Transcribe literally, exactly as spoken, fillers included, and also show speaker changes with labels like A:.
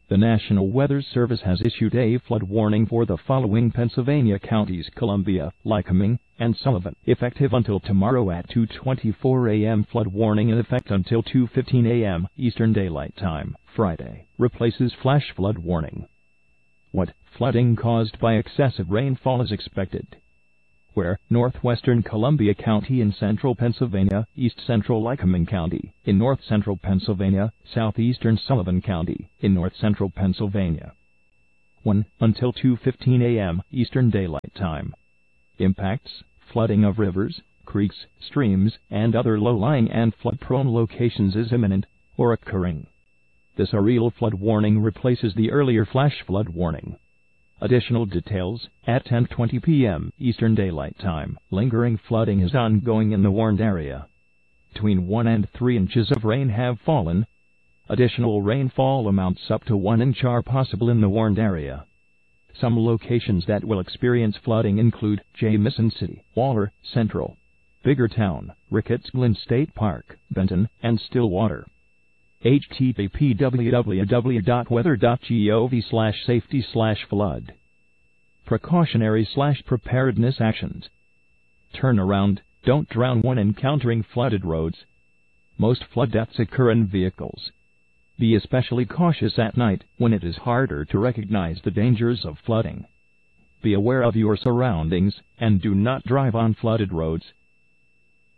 A: The National Weather Service has issued a flood warning for the following Pennsylvania counties: Columbia, Lycoming, and Sullivan. Effective until tomorrow at two twenty-four a m Flood warning in effect until two fifteen a m Eastern Daylight Time, Friday. Replaces flash flood warning. What? Flooding caused by excessive rainfall is expected. Where? Northwestern Columbia County in central Pennsylvania, east central Lycoming County in north central Pennsylvania, southeastern Sullivan County in north central Pennsylvania. one. Until two fifteen a m Eastern Daylight Time. Impacts: flooding of rivers, creeks, streams, and other low-lying and flood-prone locations is imminent or occurring. This aerial flood warning replaces the earlier flash flood warning. Additional details: at ten twenty p m Eastern Daylight Time, lingering flooding is ongoing in the warned area. Between one and three inches of rain have fallen. Additional rainfall amounts up to one inch are possible in the warned area. Some locations that will experience flooding include Jamison City, Waller, Central, Biggertown, Ricketts Glen State Park, Benton, and Stillwater. H T T P w w w dot weather dot gov slash safety slash flood. Precautionary slash preparedness actions. Turn around, don't drown when encountering flooded roads. Most flood deaths occur in vehicles. Be especially cautious at night when it is harder to recognize the dangers of flooding. Be aware of your surroundings and do not drive on flooded roads.